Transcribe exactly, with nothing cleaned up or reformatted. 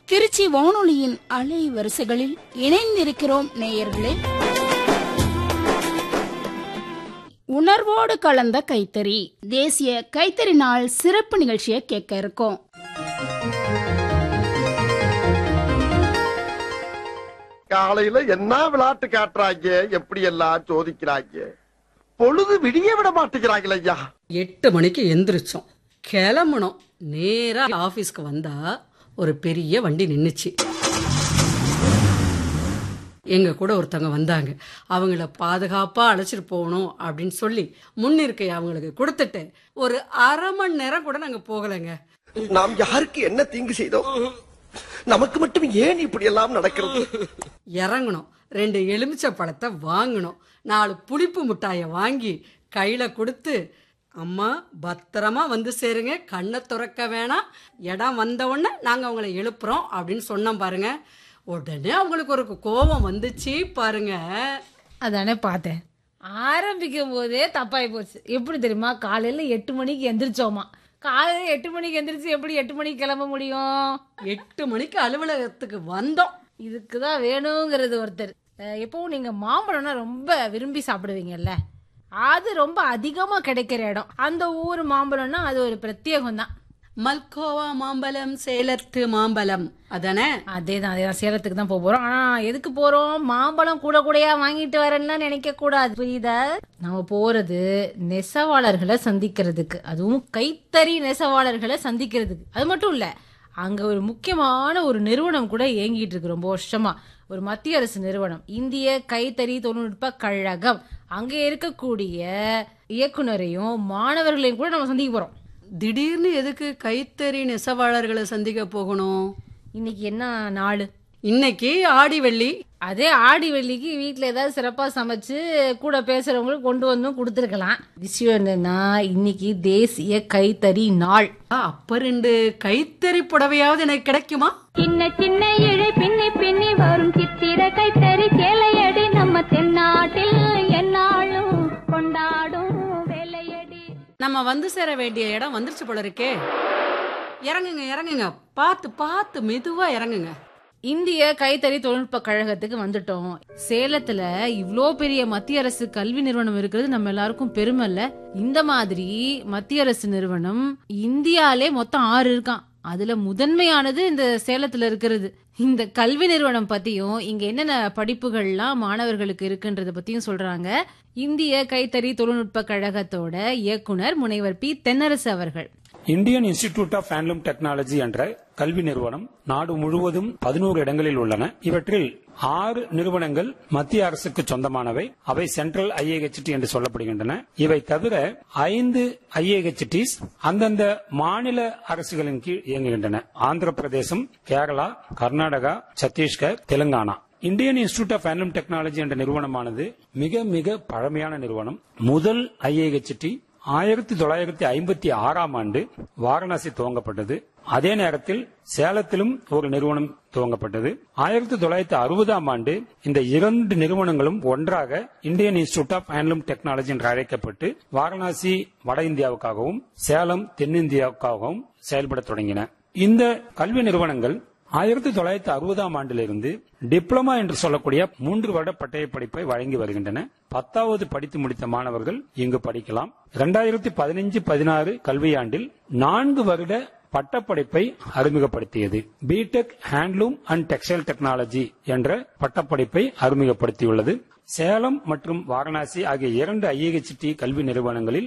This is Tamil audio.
திருச்சி வானொலியின் அலை வரிசைகளில் இணைந்திருக்கிறோம் நேயர்களே. உணர்வோடு கலந்த கைத்தறி தேசிய கைத்தறி நாள் சிறப்பு நிகழ்ச்சியை கேட்க இருக்கோம். காலையில என்ன விளையாட்டு காட்டுறாங்க, எப்படி எல்லாம் சோதிக்கிறாங்க. பொழுது விடிய விட மாட்டேங்கிறாங்களே ஐயா. எட்டு மணிக்கு எந்திரிச்சோம், கிளம்பணும். நேரா ஆபீஸ்க்கு வந்தா ஒரு பெரிய வண்டி நின்னுச்சு. எங்க கூட ஒருத்தவங்க வந்தாங்க. அவங்கள பாதுகாப்பா அழைச்சிட்டு போகணும் அப்படின்னு சொல்லி முன்னிருக்கை அவங்களுக்கு கொடுத்துட்டு ஒரு அரை மணி நேரம் கூட நாங்க போகலைங்க. நாம் யாருக்கு என்ன தீங்கு செய்தோம்? நமக்கு மட்டும் ஏன் இப்படி எல்லாம் நடக்கிறது? இறங்கணும், ரெண்டு எலுமிச்சை பழத்தை வாங்கணும், நாலு புளிப்பு மிட்டாய வாங்கி கையில கொடுத்து, அம்மா பத்திரமா வந்து சேருங்க, கண்ணை துறக்க வேணாம், இடம் வந்த உடனே நாங்க அவங்களை எழுப்புறோம் அப்படின்னு சொன்னோம் பாருங்க. உடனே அவங்களுக்கு ஒரு கோபம் வந்துச்சு பாருங்க. அதானே பார்த்தேன். ஆரம்பிக்கும் போதே தப்பாயி போச்சு. எப்படி தெரியுமா? காலையில எட்டு மணிக்கு எந்திரிச்சோமா. காலையில எட்டு மணிக்கு எந்திரிச்சு எப்படி எட்டு மணிக்கு கிளம்ப முடியும்? எட்டு மணிக்கு அலுவலகத்துக்கு வந்தோம். இதுக்குதான் வேணுங்கிறது ஒருத்தர். எப்பவும் நீங்க மாம்பழம்னா ரொம்ப விரும்பி சாப்பிடுவீங்கல்ல, அது ரொம்ப அதிகமா கிடைக்கிற இடம். அந்த ஊர் மாம்பழம்னா அது ஒரு பிரத்யேகம் தான். மல்கோவா மாம்பழம், சேலத்து மாம்பழம் அதானே? அதேதான் அதேதான் சேலத்துக்கு தான் போக போறோம். ஆனா எதுக்கு போறோம்? மாம்பழம் கூட கூடையா வாங்கிட்டு வரேன்னா நினைக்க கூடாது, புரியுதா? நம்ம போறது நெசவாளர்களை சந்திக்கிறதுக்கு, அதுவும் கைத்தறி நெசவாளர்களை சந்திக்கிறதுக்கு. அது மட்டும் இல்ல, அங்க ஒரு முக்கியமான ஒரு நிறுவனம் கூட இயங்கிட்டு இருக்கு ரொம்ப வருஷமா. ஒரு மத்திய அரசு நிறுவனம், இந்திய கைத்தறி தொழில்நுட்ப கழகம். அங்க இருக்கக்கூடிய இயக்குனரையும் மாணவர்களையும் கூட நம்ம சந்திக்க போறோம். திடீர்னு எதுக்கு கைத்தறி நெசவாளர்களை சந்திக்க போகணும்? இன்னைக்கு என்ன நாள்? இன்னைக்கு ஆடி வெள்ளி. அதே ஆடி வெள்ளிக்கு வீட்டுல ஏதாவது சிறப்பா சமைச்சு கூட பேசுறவங்களுக்கு கொண்டு வந்தும் கொடுத்துருக்கலாம். விஷயம் என்னன்னா, இன்னைக்கு தேசிய கைத்தறி நாள். அப்ப ரெண்டு கைத்தறி புடவையாவது எனக்கு கிடைக்குமா? சின்ன சின்ன இழை பின்னி பின்னி வரும் சித்திர கைத்தறி சேலையடி நம்ம தென்னாட்டில் என்னாலும் கொண்டாடும் வேலையடி. நம்ம வந்து சேர வேண்டிய இடம் வந்துருச்சு போல இருக்கே. இறங்குங்க இறங்குங்க, பார்த்து பார்த்து மெதுவா இறங்குங்க. இந்திய கைத்தறி தொழில்நுட்ப கழகத்துக்கு வந்துட்டோம். சேலத்துல இவ்ளோ பெரிய மத்திய அரசு கல்வி நிறுவனம் இருக்கிறது நம்ம எல்லாருக்கும் பெருமை இல்ல? இந்த மாதிரி மத்திய அரசு நிறுவனம் இந்தியாலே மொத்தம் ஆறு இருக்கான். அதுல முதன்மையானது இந்த சேலத்துல இருக்கிறது. இந்த கல்வி நிறுவனம் பத்தியும் இங்க என்னென்ன படிப்புகள்லாம் மாணவர்களுக்கு இருக்குன்றத பத்தியும் சொல்றாங்க இந்திய கைத்தறி தொழில்நுட்ப கழகத்தோட இயக்குனர் முனைவர் பி தென்னரசு அவர்கள். Indian institute of handloom technology என்ற கல்வி நிறுவனம் நாடு முழுவதும் பதினோரு இடங்களில் உள்ளன. இவற்றில் ஆறு நிறுவனங்கள் மத்திய அரசுக்கு சொந்தமானவை. அவை சென்ட்ரல் ஐஏஹெச்டி என்று சொல்லப்படுகின்றன. இவை தவிர ஐந்து ஐஏஹெச்டிஸ் அந்தந்த மாநில அரசுகளின் கீழ் இயங்குகின்றன. ஆந்திர பிரதேசம், Kerala, Karnataka, Chhattisgarh, Telangana. Indian institute of handloom technology என்ற நிறுவனமானது மிக மிக பழமையான நிறுவனம். முதல் ஐஏஹெச்டி ஆயிரத்தி தொள்ளாயிரத்தி ஐம்பத்தி ஆறாம் ஆண்டு வாரணாசி துவங்கப்பட்டது. அதே நேரத்தில் சேலத்திலும் ஒரு நிறுவனம் துவங்கப்பட்டது. ஆயிரத்தி தொள்ளாயிரத்தி அறுபதாம் ஆண்டு இந்த இரண்டு நிறுவனங்களும் ஒன்றாக Indian institute of handloom technology என்று அழைக்கப்பட்டு வாரணாசி வட இந்தியாவுக்காகவும் சேலம் தென்னிந்தியாவுக்காகவும் செயல்பட தொடங்கின. இந்த கல்வி நிறுவனங்கள் ஆயிரத்தி தொள்ளாயிரத்தி அறுபதாம் ஆண்டிலிருந்து டிப்ளமா என்று சொல்லக்கூடிய மூன்று வருட பட்டய படிப்பை வழங்கி வருகின்றன. பத்தாவது படித்து முடித்த மாணவர்கள் இங்கு படிக்கலாம். இரண்டாயிரத்தி பதினைஞ்சு பதினாறு கல்வியாண்டில் நான்கு வருட பட்டப்படிப்பை அறிமுகப்படுத்தியது. BTech handloom and textile technology என்ற பட்டப்படிப்பை அறிமுகப்படுத்தியுள்ளது. சேலம் மற்றும் வாரணாசி ஆகிய இரண்டு ஐஏஹெச்டி கல்வி நிறுவனங்களில்